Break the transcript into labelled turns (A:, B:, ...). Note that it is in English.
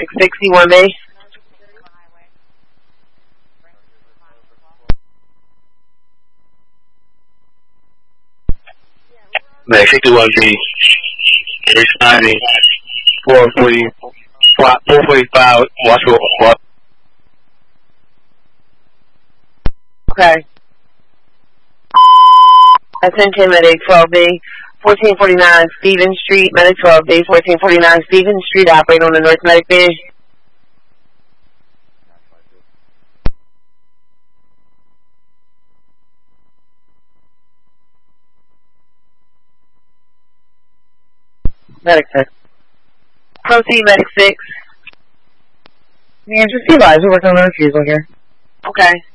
A: 61B.
B: Medic 61B. Responding 445, watchful.
A: Okay. Attention, Medic 12B. 1449 Stevens Street, Medic 12B, 1449 Stevens Street, operate on the North Medic Bay. Medic 6. Proceed, Medic 6.
C: Yeah, just be live. We're working on the refusal here.
A: Okay.